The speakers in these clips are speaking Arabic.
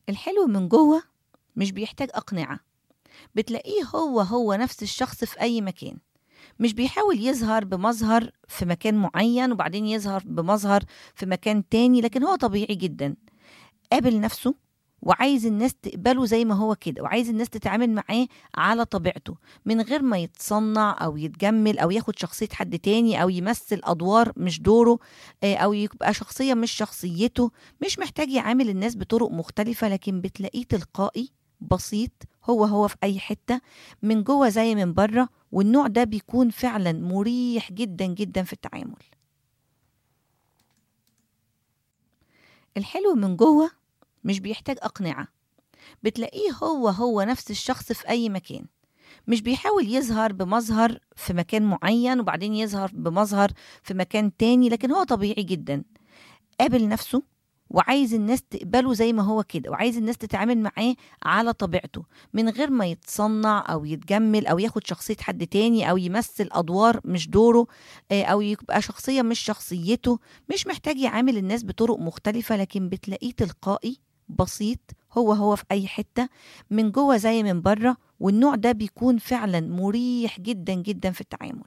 الحلو من جوه مش بيحتاج أقنعة. بتلاقيه هو نفس الشخص في أي مكان. مش بيحاول يظهر بمظهر في مكان معين وبعدين يظهر بمظهر في مكان تاني، لكن هو طبيعي جدا. قابل نفسه وعايز الناس تقبله زي ما هو كده، وعايز الناس تتعامل معاه على طبيعته من غير ما يتصنع أو يتجمل أو ياخد شخصية حد تاني أو يمثل أدوار مش دوره، أو يبقى شخصية مش شخصيته. مش محتاج يعامل الناس بطرق مختلفة، لكن بتلاقيه تلقائي بسيط، هو في أي حتة، من جوه زي من بره. والنوع ده بيكون فعلا مريح جدا جدا في التعامل. الحلو من جوه مش بيحتاج أقنعة. بتلاقيه هو نفس الشخص في أي مكان. مش بيحاول يظهر بمظهر في مكان معين وبعدين يظهر بمظهر في مكان تاني، لكن هو طبيعي جدا. قابل نفسه وعايز الناس تقبله زي ما هو كده، وعايز الناس تتعامل معاه على طبيعته من غير ما يتصنع أو يتجمل أو ياخد شخصية حد تاني أو يمثل أدوار مش دوره، أو يبقى شخصية مش شخصيته. مش محتاج يعامل الناس بطرق مختلفة، لكن بتلاقيه تلقائي بسيط، هو في أي حتة، من جوه زي من بره. والنوع ده بيكون فعلا مريح جدا جدا في التعامل.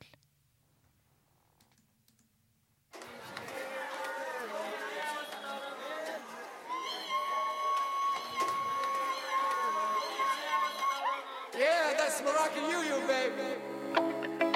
Yeah, that's Moroccan you, baby.